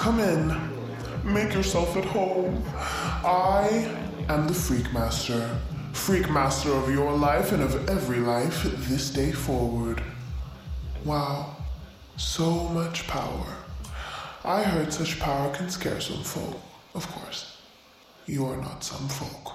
come in. Make yourself at home. I am the Freak Master. Freak Master of your life and of every life this day forward. Wow, so much power. I heard such power can scare some folk. Of course, you are not some folk.